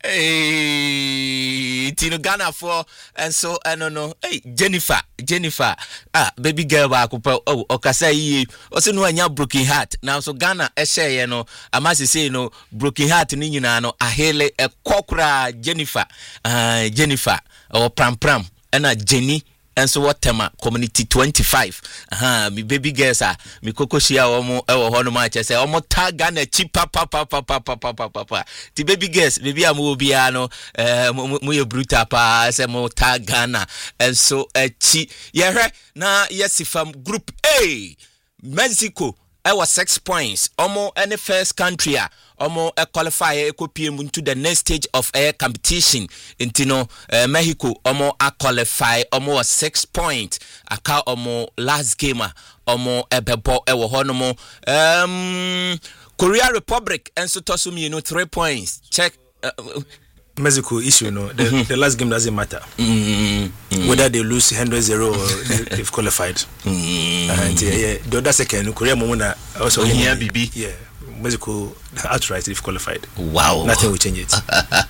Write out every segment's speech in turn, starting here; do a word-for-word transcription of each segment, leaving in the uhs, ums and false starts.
Hey, Tino Ghana for and so I don't know. Hey, Jennifer, Jennifer, ah, baby girl, bakupa. Oh, okasa ye. Also no anya broken heart. Now so Ghana, I share you know. I must say you know broken heart ni you know. I hele a kokra Jennifer, ah uh, Jennifer or pram pram and a Jenny. And so what tema community twenty-five aha mi baby girls ah mi kokoshia omo e wo hono ma che say omo taga na chi papa papa papa papa papa ti baby girls baby am obi ano eh mo ye brutal pa say mo taga na and so e chi ye hwe na yes from group A Mexico I was six points omo any first country a omo e qualify e kopie into the next stage of air competition intino uh, Mexico omo a qualify omo was six points aka omo last game omo ebebo e wo hono um Korea Republic enso toso me you know three points check uh, Mexico issue no the, mm-hmm. the last game doesn't matter mm-hmm. whether they lose one hundred zero or they, they've qualified mm-hmm. and yeah, yeah the other second Korea momona also here B B yeah Mexico outright they've qualified. Wow. Nothing will change it.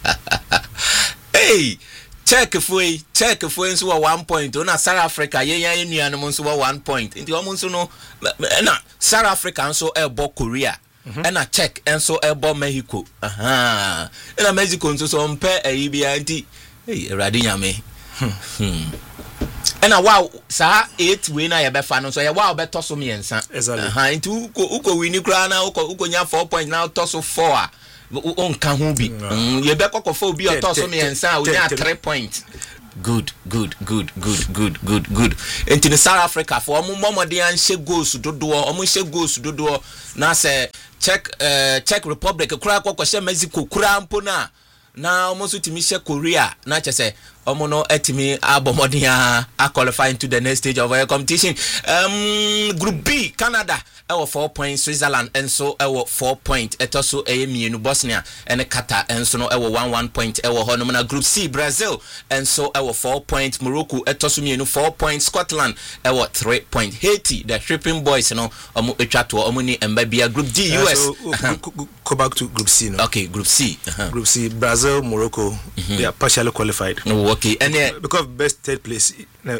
Hey, check if we check if we so one point. On South Africa, yeah yeah yeah no so one point. Into almost no na South Africa so elbow Korea. Mm-hmm. And I check and so elbow Mexico. Aha. And a Mexico so so compare a B anti. Hey, Radinya me. Hmm. And a wow, sir, eight winner ya be fan so ya wow be toso miensa. Exactly. Aha, into uko uko wini kra na uko uko nya four point now toso four. On kan ho bi. Ye be kokofo bi o toso miensa we nya three point. Good, good, good, good, good, good, good. Into the South Africa for omo momode an she goals dodo, omo she goals dodo na say check uh Czech Republic kra kokoshe Mexico kra mpo na. Na almost ultimate Korea na che say omo no etimi abomodia a qualify into the next stage of our competition. Um group B Canada ewo four points, Switzerland and so ewo four point etoso eye mienu Bosnia and Qatar and so no ewo one one point ewo hono na group C Brazil and so ewo four point Morocco etoso mienu four point Scotland ewo three point Haiti the Shipping Boys no omo etwato omo ni embabia group D U S uh, so, uh, go, go back to group C no. Okay, group C. Uh-huh. Group C Brazil, Morocco mm-hmm. they are partially qualified. Oh, okay. And because, because best third place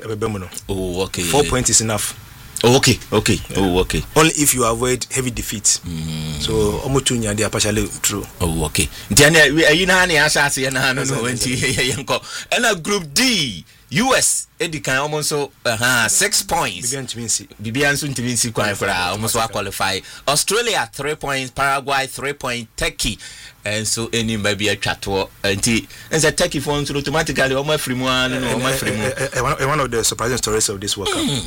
oh okay four points is enough. Oh, okay, okay, oh, okay. Only if you avoid heavy defeat. Mm. So, Omotunya, they are partially true. Oh, okay. Then, you know, I say, no, no, no, and a group D, U S, Eddie can almost so, uh, six points. Bibian Timinsi. Bibian soon Timinsi almost qualify. Australia, three points. Paraguay, three points. Turkey. And so, any maybe a chat or and the Turkey phones automatically, all my free one, and all my free one. One of the surprising stories of this World Cup.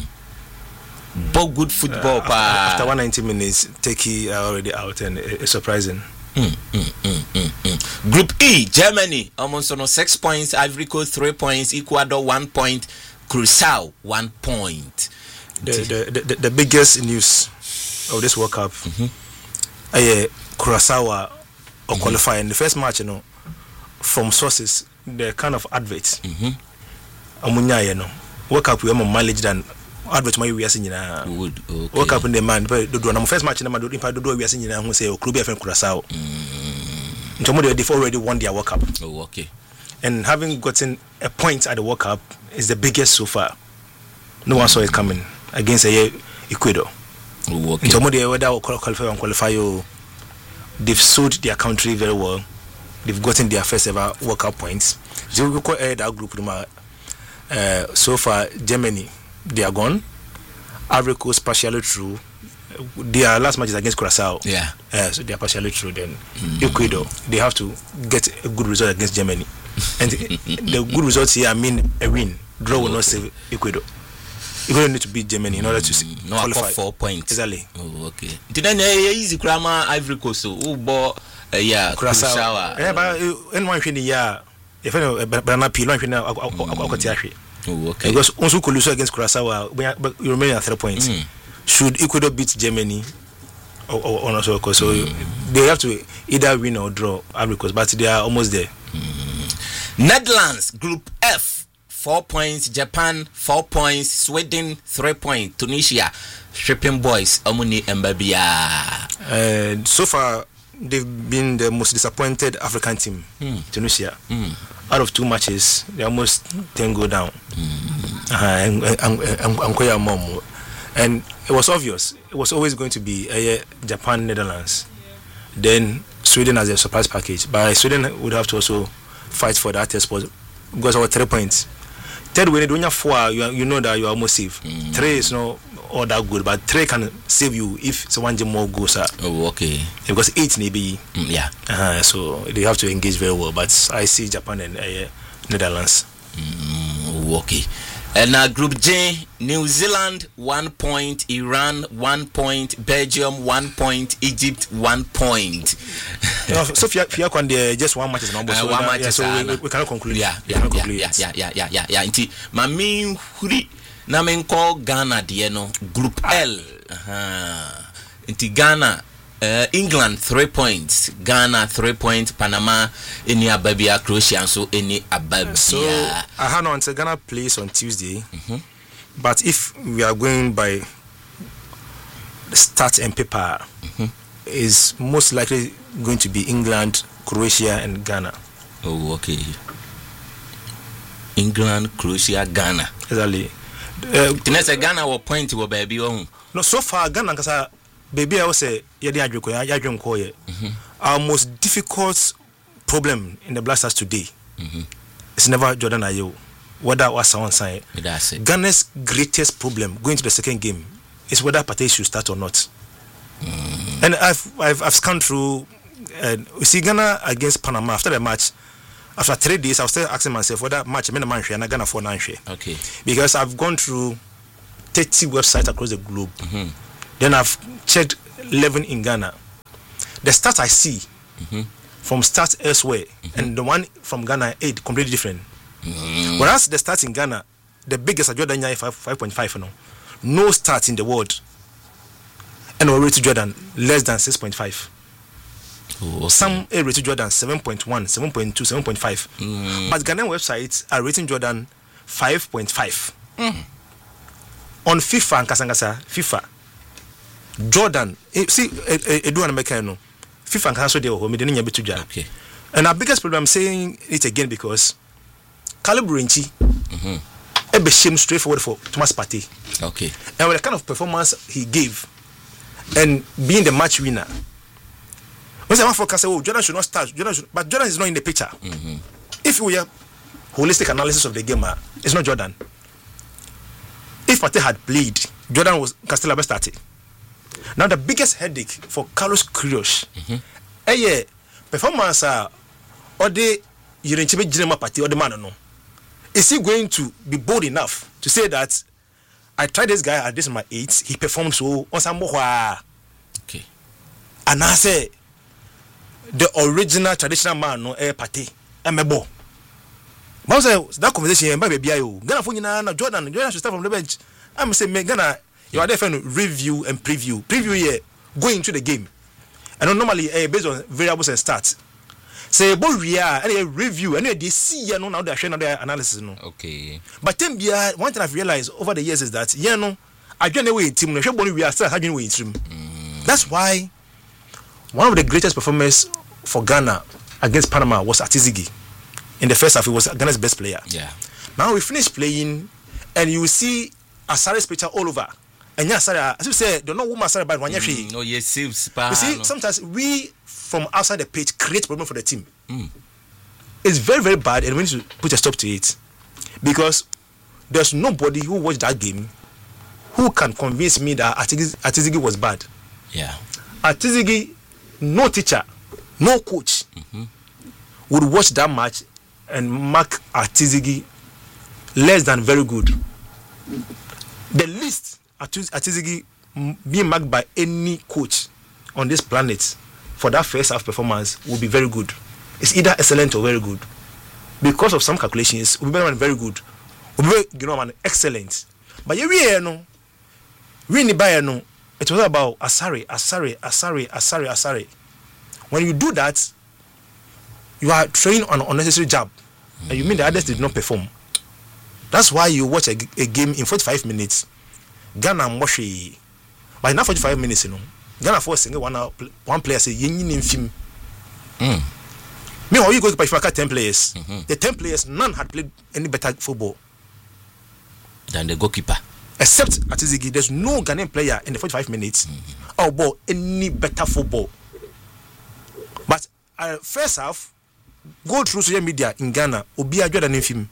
But good football. Uh, after, after one hundred ninety minutes, Turkey are already out, and it's surprising. Mm, mm, mm, mm, mm. Group E, Germany, almost on six points. Ivory Coast three points. Ecuador one point. Curacao one point. The the, the the biggest news of this World Cup, mm-hmm. uh, Curacao are mm-hmm. qualifying the first match. You know, from sources, the kind of adverts. Mm-hmm. Amunya, you know, World Cup we have more mileage than. Advert my we are seeing na work up in the man but do na first match na ma do impact do we are seeing na who say club F M Curacao ntomo they've already won their World Cup. Oh, okay. And having gotten a point at the World Cup is the biggest so far. No one saw it coming against a Ecuador. Oh, okay. Ntomo they whether qualify or qualify they've sold their country very well. They've gotten their first ever World Cup points. So we call that group uh, so far Germany they are gone. Ivory Coast partially true. Their last match is against Curacao. Yeah. Uh, so they are partially true. Then mm. Ecuador, they have to get a good result against Germany. And the good results here, I mean a win. Draw will okay. not save Ecuador. Ecuador need to beat Germany in order to mm. no, qualify. Four points. Exactly. Oh, okay. Then easy grammar Ivory Coast. Oh, boy. Yeah. Curacao. Yeah, but anyone in the year, if I know, banana peel, one thing I Oh, okay. Because also could lose against Curacao, but you remain at three points. Mm. Should Ecuador beat Germany, or, or, or not so? So mm. they have to either win or draw, Coast, but they are almost there. Mm. Netherlands, Group F, four points. Japan, four points. Sweden, three points. Tunisia, Shipping Boys, Omuni Mbabia. And so far, they've been the most disappointed African team. Mm. Tunisia. Mm. Out of two matches, they almost ten go down. Mm. Uh, and, and, and, and, and it was obvious. It was always going to be uh, Japan, Netherlands, then Sweden as a surprise package. But Sweden would have to also fight for that test spot because our three points. Third, when you have four, you, you know that you are almost safe. Mm. Three is not all that good, but three can save you if someone more goes up. Oh, okay. Because eight maybe. Mm, yeah. Uh, so they have to engage very well. But I see Japan and uh, Netherlands. Mm, okay. And uh, Group J, New Zealand one point, Iran one point, Belgium one point, Egypt one point. You know, so Fia Fia Kwande just one match is number. Uh, so one that, match yeah, is so uh, we, we cannot conclude. Yeah, we yeah, cannot yeah, conclude yeah, it. yeah, yeah, yeah, yeah, yeah. Inti, mami huri na men call Ghana die no Group L. Uh-huh. Inti Ghana. Uh, England three points, Ghana three points, Panama any Ababia, Croatia so any Ababia. So I had on to Ghana plays on Tuesday, mm-hmm. But if we are going by the stats and paper, mm-hmm. is most likely going to be England, Croatia, and Ghana. Oh, okay. England, Croatia, Ghana. Exactly. Uh, Tinesa Ghana will point to a baby on. No, so far Ghana because. Baby, I will say, our most difficult problem in the Black Stars today mm-hmm. is never Jordan Ayew. Whether was someone saying Ghana's greatest problem going to the second game is whether Partey should start or not. Mm. And I've, I've I've scanned through. Uh, we see Ghana against Panama after the match. After three days, I was still asking myself whether match I'm in a man and Ghana for nine share. Okay. Because I've gone through thirty websites across the globe. Mm-hmm. Then I've checked eleven in Ghana. The stats I see mm-hmm. from stats elsewhere mm-hmm. and the one from Ghana eight completely different. Mm-hmm. Whereas the stats in Ghana, the biggest are Jordan five point five now. No stats in the world. And we're rated Jordan less than six point five. Oh, okay. Some are rated Jordan seven point one, seven point two, seven point five. Mm. But Ghanaian websites are rating Jordan five point five. Mm. On FIFA and Kasangasa, FIFA. Jordan, see, Edu and America, no. FIFA and Kasangasa, they were home, they didn't have to okay. And our biggest problem, I'm saying it again because Calibrinchi, mm-hmm. a shame straightforward for Thomas Partey. Okay. And with the kind of performance he gave, and being the match winner, when someone for say, "Oh, Jordan should not start," Jordan should, but Jordan is not in the picture. Mm-hmm. If we have holistic analysis of the game, uh, it's not Jordan. If Partey had played, Jordan was Castilla started. Now the biggest headache for Carlos Queiroz, mm-hmm. eh, yeah, performance uh, or the Yirinchibe Jinema Partey or the man no, is he going to be bold enough to say that I tried this guy at this my age, he performed so on some okay, and I say the original traditional man no eh Partey emebo. But that conversation, baby, Ghana for Jordan, Jordan should start from the bench. I'm saying, Ghana, you are there review and preview. Preview here, go into the game. And normally, uh, based on variables and stats. Say, boy, we are any review, and they see, you know, now they're showing their analysis. No? Okay. But then, one thing I've realized over the years is that, you know, I get away in team, we are still having away in team. Mm. That's why one of the greatest performers for Ghana against Panama was Atizigi. In the first half, he was Ghana's best player. Yeah. Now we finish playing, and you will see Asare's picture all over. And yeah, Asare, as you say, don't know who Asare by one year. No, yes, you see, sometimes we from outside the pitch create problem for the team. Mm. It's very, very bad, and we need to put a stop to it because there's nobody who watched that game who can convince me that Atizigi was bad. Yeah. Atizigi, no teacher, no coach mm-hmm. would watch that match and mark Atizigi less than very good. The least Atizigi being marked by any coach on this planet for that first half performance will be very good. It's either excellent or very good. Because of some calculations, will be better than very good. Will be very, you know, excellent. But yeah, we no, we ni buy no. It was about Asare, Asare, Asare, Asare, Asare. When you do that, you are training on an unnecessary job. Mm-hmm. And you mean the others did not perform. That's why you watch a, a game in forty-five minutes. Ghana Moshi. But in that forty-five minutes, you know, Ghana for single one one player say yin in film. Mm. Me or you go to Pashwaka ten players. Mm-hmm. The ten players none had played any better football than the goalkeeper. Except Atizigi, there's no Ghanaian player in the forty-five minutes mm-hmm. or ball any better football. But uh, first half, go through social media in Ghana, Obia Jordan in film.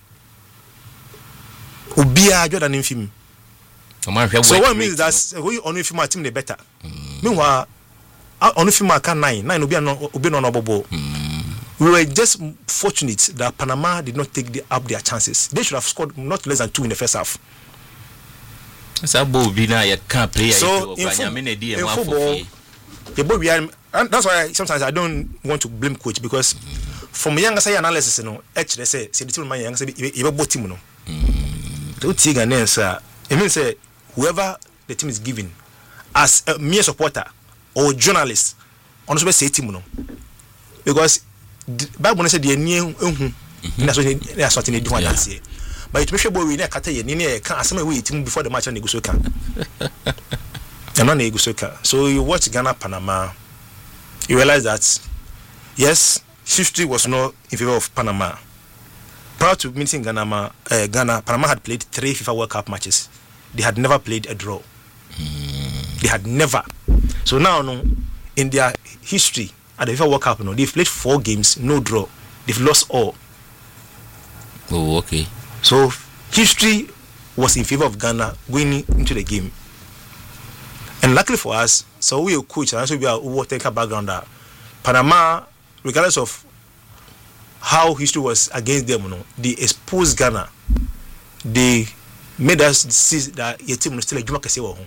Obia Jordan in film. So what means that we only film our team the better. Mm. Meanwhile, only film can nine nine Obia no Obia no ball. We were just fortunate that Panama did not take the, up their chances. They should have scored not less than two in the first half. So in, fo- in football, the boy we are, and that's why sometimes I don't want to blame coach because mm. from young say analysis, you know, actually say say the team man young say you be team no. Don't think an answer. It means say whoever the team is giving as a mere supporter or journalist, honestly say team no, because Bible said the new ehun na so na so tin do that say. But it me sure boy we na kata ye ni na can asem we team before the match na go so can. And na go so can. So you watch Ghana Panama, you realize that yes, history was not in favor of Panama. Prior to meeting Ghana, uh, Ghana, Panama had played three FIFA World Cup matches. They had never played a draw. Mm. They had never. So now, no, in their history at the FIFA World Cup, no, they've played four games, no draw. They've lost all. Oh, okay. So history was in favor of Ghana going into the game. And luckily for us, so we are coach and also we are who take a background that Panama, regardless of how history was against them, you know, they exposed Ghana. They made us see that your team was still a Juma Kese home.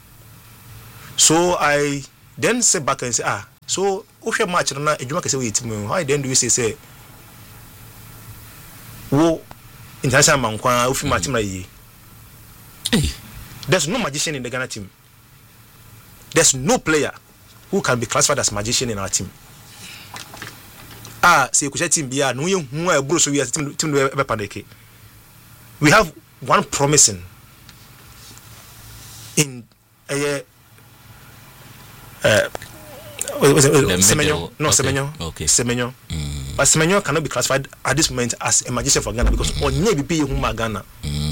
So I then sit back and say, ah, so if you match na a Juma Kese team, why then do you say say, wo international man kwa if you match na ye? There's no magician in the Ghana team. There's no player who can be classified as magician in our team. Ah, say kucha team bia no ye hu a bro so we team team we be paneke. We have one promising in a uh was it Semenyo? No, okay. Semenyo. Okay. Semenyo. Mm. But Semenyo cannot be classified at this moment as a magician for Ghana because on ye be hu ma Ghana.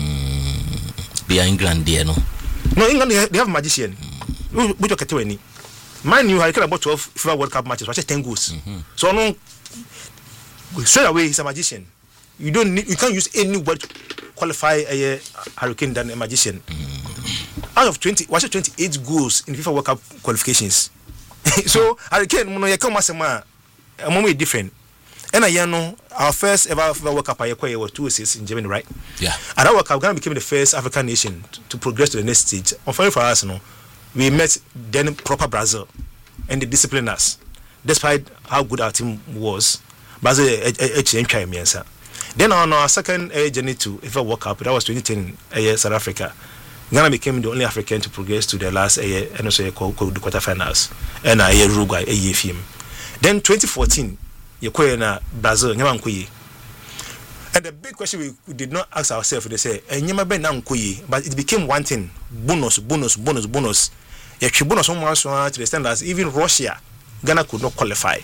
Mm. Be England there no. No, England they have magician. Mm. Which okay any. Mind you, I care about twelve FIFA World Cup matches, watch ten goals. Mm-hmm. So no straight away he's a magician. You don't need, you can't use any word to qualify a, a Hurricane than a magician. Mm-hmm. Out of twenty, watch twenty-eight goals in FIFA World Cup qualifications. So Hurricane, you know, you come as a man, a moment different. And I know our first ever FIFA World Cup I acquired was two assists in Germany, right? Yeah. And that World Cup, Ghana became the first African nation to, to progress to the next stage. Unfortunately for us, you know, we met then proper Brazil, and they disciplined us, despite how good our team was. Brazil changed me, answer. Then on our second uh, journey to FIFA World Cup, that was twenty ten, uh, South Africa. Ghana became the only African to progress to the last uh, and also uh, the quarterfinals. And uh, Uruguay, a year film. Then twenty fourteen, you na Brazil, Nyamankuyi. And the big question we, we did not ask ourselves, they say, but it became one thing: bonus, bonus, bonus, bonus. If you bonus on one to the standards, even Russia, Ghana could not qualify.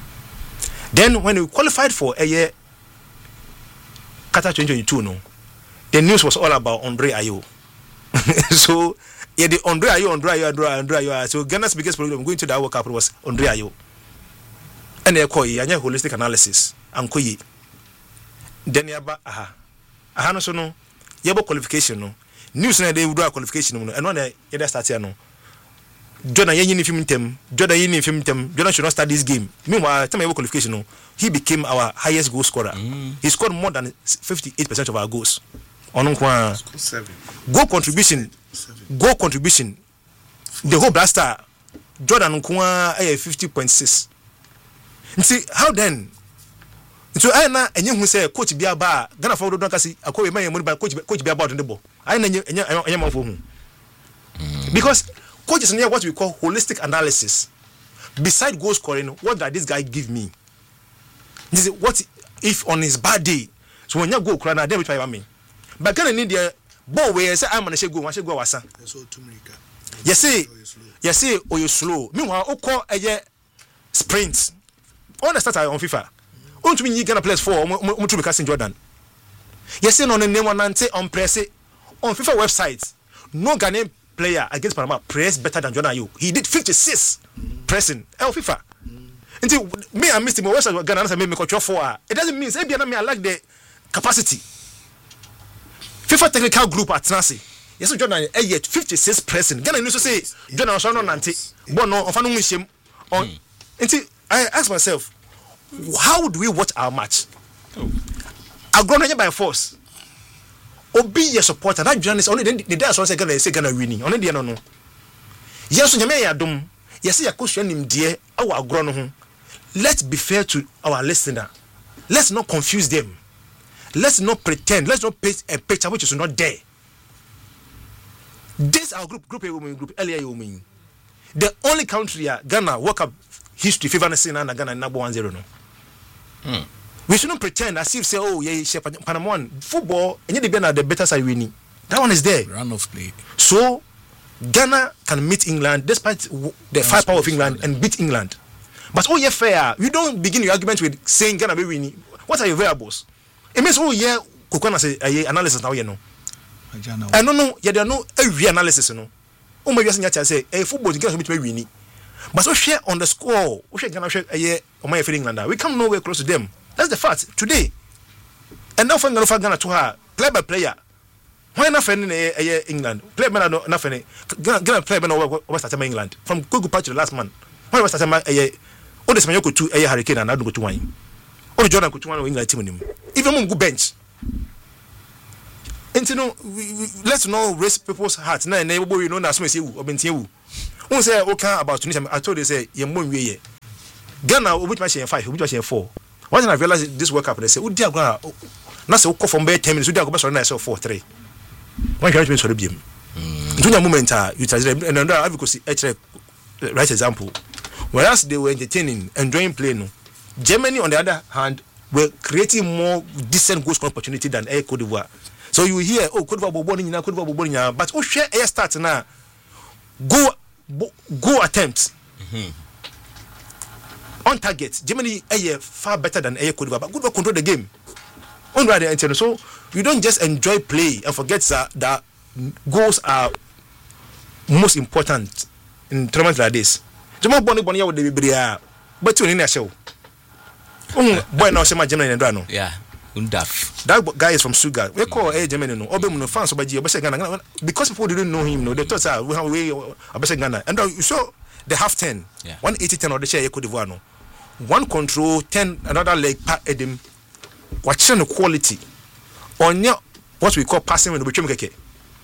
Then when we qualified for a year, Qatar twenty twenty-two, no, the news was all about Andre Ayew. So yeah, the Andre Ayew, Andre Ayew, Andre Ayew, Andre Ayew. So Ghana's biggest problem going to that World Cup was Andre Ayew. And they call it a holistic analysis and koyi. Then yaba aha, aha no so no, yaba qualification no. News na they do a qualification no, and when they yada start here no. Jordan yen yin film tem, Jordan yin film tem, Jordan should not start this game. Meanwhile, time yaba qualification no, he became our highest goal scorer. Mm. He scored more than fifty-eight percent of our goals. On kwa seven. Goal contribution, seven. Goal contribution. The whole blaster, Jordan kwa a fifty point six. See how then? So I na enye hu say coach bia ba Ghana for don kasi akowe man yemuri ba coach coach bia ba on the ball. I na enye enye man for hu. Because coaches near what we call holistic analysis. Beside goal scoring, what did this guy give me? This is what if on his bad day. So when you go crana, then we try me. But Ghana need the ball where say I'm gonna go, I should go wasa. So Tumrika. You say, you say, oh you slow. Meanwhile, oko eye sprint. On the start on FIFA. On to me you gonna play for mo to be casting Jordan. You say no name one nante on press it on FIFA website. No Ghanaian player against Panama press better than Jordan. You he did fifty-six pressing. El FIFA. Until me I missed him. Website Ghana say me control four. It doesn't mean say me I like the capacity. FIFA technical group at Nancy. Yes, Jordan eh yet fifty-six pressing. Ghana you say Jordan was no nante. But no on fanu shame on. Until I ask myself, how do we watch our match? Oh. I grown by force. Obi your supporter. That journalist only then the day I say Ghana say Ghana winning. Only the no no. Yes, nyame ya dom. Yes, ya question him dear. Our grown ho. Let's be fair to our listener. Let's not confuse them. Let's not pretend. Let's not paint a picture which is not there. This our group, group A women, group L A women. The only country uh, Ghana World Cup history favor sin and Ghana number one zero no. Mm. We shouldn't pretend as if say oh yeah yeah Panama football and you the the better side winning. That one is there. Run of play. So Ghana can meet England despite the firepower of England and beat England. But oh yeah fair. You don't begin your argument with saying Ghana be winning. What are your variables? It means oh yeah Kokona say uh, analysis now you know. I don't know yeah there no every analysis no. Oh my just say eh football Ghana be winning. But so share on the score. We share Ghana share eh on my England. We come nowhere close to them. That's the fact today. And now from Ghana to her play by player. Why not friend in England? Play by no nothing. Ghana play by no West Africa England. From Google patch the last man. Why West Africa eh all this man you could two eh Hurricane and I don't go to one. All Jordan could to one England team him. Even on good bench. And you know let's not raise people's hearts. Now neighbor you know na so say you obentie who say okay about Tunisia I told you say you mo nwie Ghana which match in five which match in four. Once I realized this World Cup, they say, "Oh dear, Ghana, na say go from ten minutes, we dey go back so na say four three." One can't be so be. During the moment, ah, you tell them, and then I because actually right example. Whereas they were entertaining, enjoying playing, no. Germany on the other hand were creating more decent goal scoring opportunity than Air Cote d'Ivoire. So you hear, oh, Cote d'Ivoire bobo ni na Cote d'Ivoire bobo ni na, but oh share air start na go go attempts. Mm-hmm. On target, Germany are far better than Air Cote d'Ivoire, but good control the game. On right there, so you don't just enjoy play and forget that, that goals are most important in tournaments like this. Jamal Bonnie Bonnie would be there, but you in a show. Oh, boy, now say my Germany and Drano. Yeah, Undaf. That guy is from Stuttgart. We call a Germany no. Obey no fans by Ghana because people didn't know him. No, they thought ah we have way Obey Ghana and you saw the half ten, yeah. one eighty ten or the share Cote d'Ivoire no. One control, ten another leg pat Edim. Watching the quality on your what we call passing when we become keke.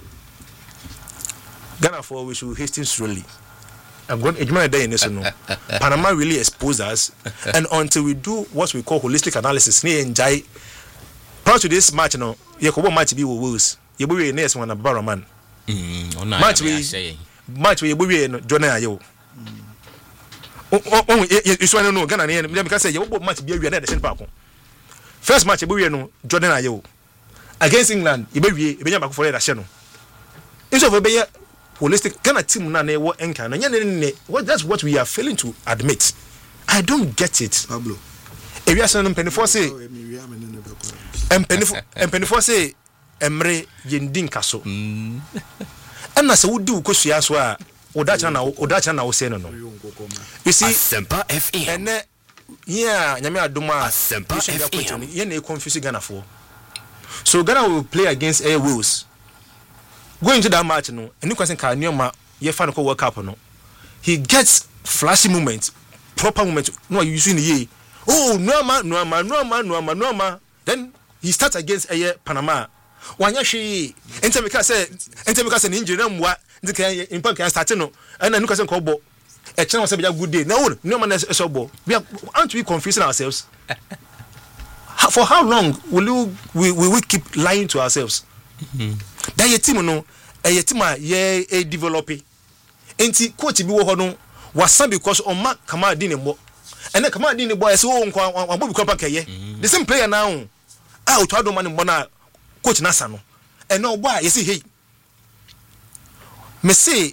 Ghana for we should hasten slowly. I'm going to day in this no. Panama really exposed us, and until we do what we call holistic analysis, ne enjoy. Prior to this match, no, you could match be with Wolves. You be next one a barrow man. Match we match we be Jonah Ayo. Oh, oh, you swan no Ghana and because say you match be at the same park. First match you no Jordan Ayo against England, you be be back for the channel. Instead of be holistic Ghana team na na what enka na what that's what we are failing to admit. I don't get it. Pablo. If you are saying penifo say em penifo em penifo say emre yendin kaso. And na say wo di wo kosua so a odacha na odacha na wo say no no. You see Asempa F M. And yeah, nyame adoma Asempa F M. Ye na confuse Ghana for. So Ghana will play against Air Wales. Going to that match no, and you can say Kanyoma ye fan ko World Cup no. He gets flashy moments, proper moments. No you see the oh no man, no man, no man, no man, no man. Then he starts against Air Panama. Wanya she enter me say enter me say injury na mwa ndika impact can start no. And then you can say ko bo a chance say be a good day. No, no man is so bo. We are aren't we confusing ourselves? For how long will you we will we keep lying to ourselves? Mm-hmm. That your team no a team a ye a develop enti coach bi wo ho no wasan because on ma Kamaldeen mbo and then Kamaldeen boy say oh nko wan bo bi kwapa keye the same player now ah o to adom man mbo na coach na sa no and no boy you see hey me say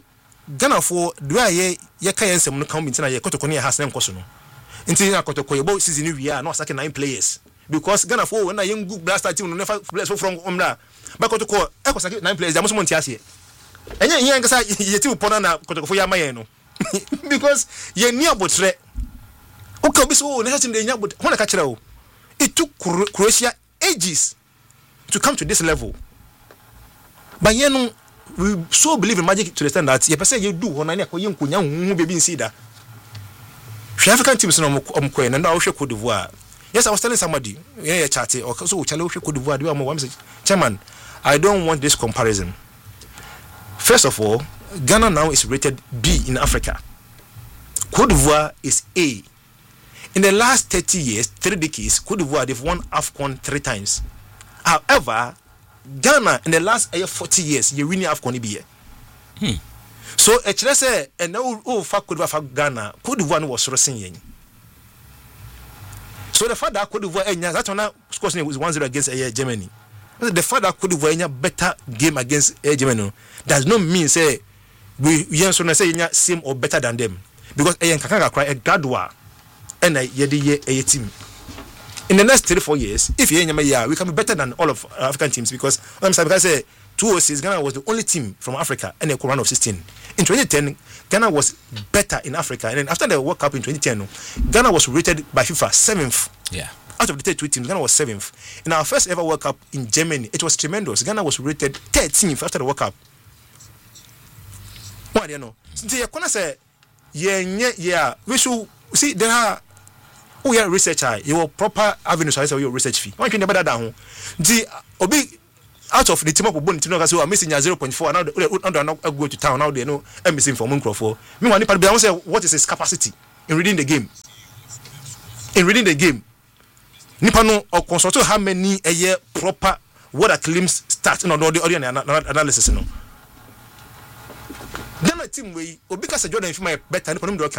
Ghana for do I ye can some no come into a Kotokoni has name Kosono. Until Kotoko about season we are not second nine players. Because Ghana for when I young good blaster team never play from Omla. But Kotoko, I was nine players, I must want to ask you. And you ain't say you two Ponana Kotoko for Yamayano. Because you're near Botre. Okay, so next in the year, but when I catch it, it took Croatia ages to come to this level. But you know, we so believe in magic to the extent that you say you do on any young young baby in Sida. African teams no um Queen and now Cote d'Ivoire. Yes, I was telling somebody, yeah, chatty, or so Chalo Cote d'Ivoire, do am Chairman, I don't want this comparison. First of all, Ghana now is rated B in Africa. Cote d'Ivoire is A. In the last thirty years, three decades, Cote d'Ivoire they've won AFCON three times. However, Ghana in the last uh, forty years, you winning AFCON B. Hmm. So, let's say, and now, oh, fuck Cote d'Ivoire, Ghana, Cote d'Ivoire was racing. So, the fact that Cote d'Ivoire, that's when I scored was one zero against uh, Germany. The fact that Cote d'Ivoire better game against uh, Germany does not mean, say, we say same or better than them. Because a Kakaka cry a gradual and a yedi a team. In the next three, four years, if you yeah, we can be better than all of African teams because I'm sorry, because I say two oh six Ghana was the only team from Africa and a run of sixteen. In twenty ten, Ghana was better in Africa, and then after the World Cup in twenty ten, Ghana was rated by FIFA seventh. Yeah. Out of the thirty-two teams, Ghana was seventh. In our first ever World Cup in Germany, it was tremendous. Ghana was rated thirteenth after the World Cup. What do you know? So you can say, yeah, yeah, yeah. We should see there are. Oh yeah, researcher. You have proper avenues for your research fee. Why can't you better down? The obi out of the team up born to know I'm missing your zero point four. Now they not go to town. Now they know I'm missing for Muncroft. Meanwhile, I want to say what is his capacity in reading the game. In reading the game, Nipano or consult how many a year proper what a claims start in the audience analysis. No. Then a team way or because Jordan if my better than him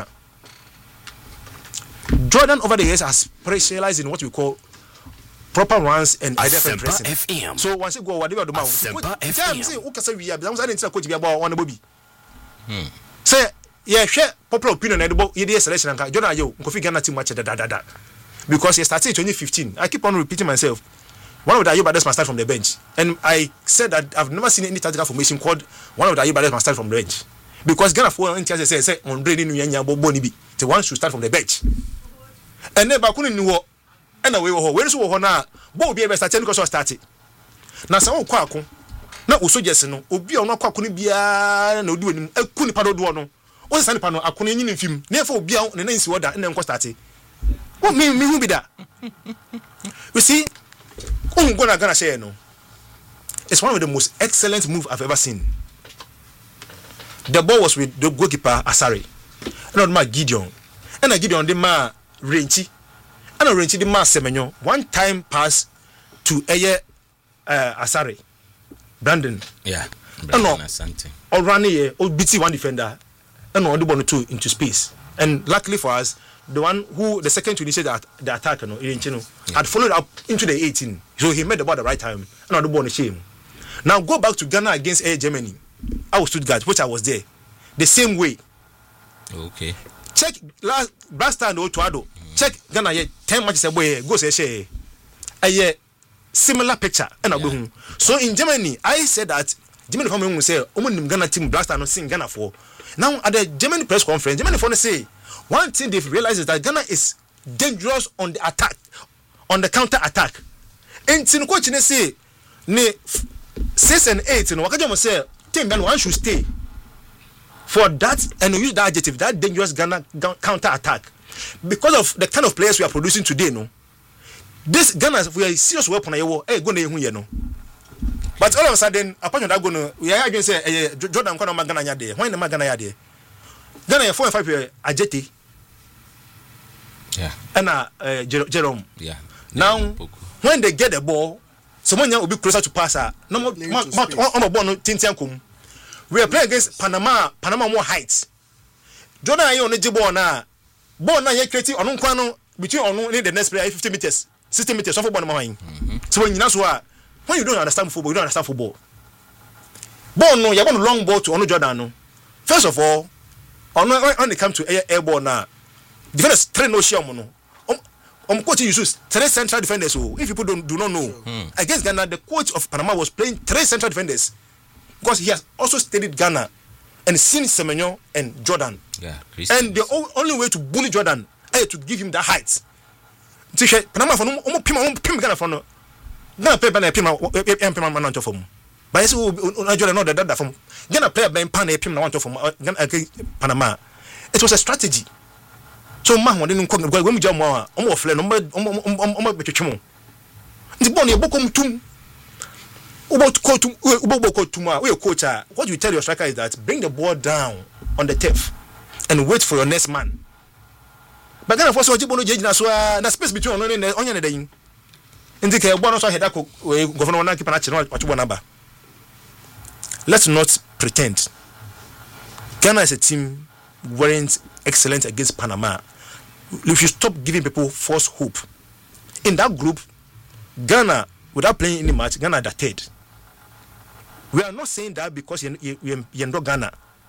Jordan over the years has specialized in what we call proper runs and identifying pressing. F M. So once you go whatever the mouth, say okay say we are because I didn't coach be about one Bobby. Hmm. Say yeah, share popular opinion about E D S selection and Jordan yo Kofi Ghana team match da da da. Because he started in twenty fifteen. I keep on repeating myself. One of the Ayuba must start from the bench. And I said that I've never seen any tactical formation called one of the Ayuba must start from the bench. Because Ghana for N T S say say on Brady Nyanya Boni bi. The one should start from the bench. And then Bakuni knew and away when so hona bo be be start because was started. Na sa won kwa ko na oso jese no obi ono kwa ko ni bia na odi onim akuni pa do do no. O se pa no akuni nyi fim. Na fa obi a ne na nsi woda na nko start. What me me who be that? You see, um gonna gonna say no. It's one of the most excellent move I've ever seen. The ball was with the goalkeeper Asare. And not Gideon. And a Gideon the ma Renchi. And a Renchi the ma Semenyo. One time pass to a uh, Asare. Brandon. Yeah. Brandon Asante. Or running or beating one defender. And on the one two into space. And luckily for us, the one who the second to initiate the, the attack, you know, yeah. had followed up into the eighteen. So he made the ball at the right time. And on the ball on the shame. Now go back to Ghana against Air Germany. I was Stuttgart, which I was there. The same way. Okay. Check last last time to Ado. Check Ghana here ten matches away. Go say share. A similar picture. And I go. So in Germany, I said that Germany family will say, "Omo Ghana team blast and not sing Ghana for." Now at the Germany press conference, Germany for say one thing they've realized is that Ghana is dangerous on the attack, on the counter attack. And in coach they say, ne six and eight. You know, what can you say? Team Ghana one should stay for that and use that adjective, that dangerous Ghana counter attack, because of the kind of players we are producing today. No, this Ghana we are serious weapon. Hey, go na you know. But all of a sudden, apart from that, go no. We are against say Jordan Kono Magana yade. Why na Magana yade? Ghana four and five year ajeti. Yeah. And uh, Jerome. Yeah. Now, when they get the ball, someone will be closer to passer. No more, on a ball, no tintiankum. We are playing against Panama, Panama more heights. Jordan, I only jibbo na. Ball na ye creative on Kwano between on the next player fifty meters, sixty meters, off one mine. So when you know when you don't understand football, you don't understand football. Ball no, you're going long ball to Ono Jordan no. First of all, on when it comes to air airborne now, defenders train no share mono. Um, um, coach uses three central defenders. So if people don't do not know, hmm. against Ghana, the coach of Panama was playing three central defenders because he has also studied Ghana and seen Semenyo and Jordan. Yeah, and the o- only way to bully Jordan is to give him that height. Panama for no, um, pim, um, pim Ghana for no. Ghana play Ghana pim, um, pim, man, to form. But I say, oh, Jordan, no, that that from Ghana play Ben Pan, pim, na want to form Ghana Panama. It was a strategy. So man, when you come, when we jam more, um, of flare, um, um, um, um, um, betumo. The bone, you book um tum. About coach, about coach tomorrow. We coach. What you tell your striker is that bring the ball down on the turf and wait for your next man. But then, for so you want to na so na space between on the on the day. In the case, one so head ako governor na keep na chiro what you number. Let's not pretend. Ghana is a team weren't excellent against Panama. If you stop giving people false hope. In that group, Ghana, without playing any match, Ghana are the third. We are not saying that because you you you know Ghana.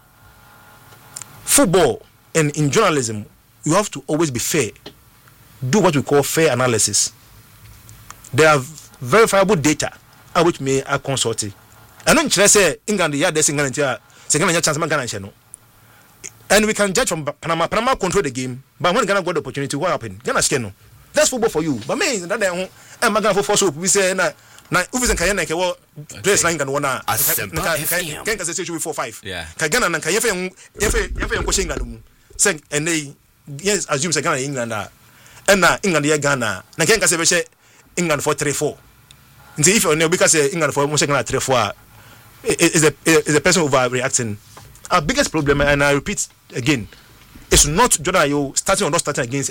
Football and in journalism, you have to always be fair. Do what we call fair analysis. There are verifiable data at which may are consulted. I don't say England the other single entire second chance Ghana channel. And we can judge from Panama. Panama control the game, but when Ghana got the opportunity, what happened? Ghana scan. That's football for you. But me, that day, I'm Ghana for force. We say na na. If it's in Kayana, Kawa place line can wanna. Can can say we four five. Yeah. Kayana na Kayefe Yefe Yefe Yefe England. Say and they yes assume say Ghana England na. And na England ya Ghana. Na can can say we say England for three four. Nti if you know because say England for mo say Ghana three four. Is a is a person overreacting. Our biggest problem, and I repeat again, is not Jordan Ayew starting or not starting against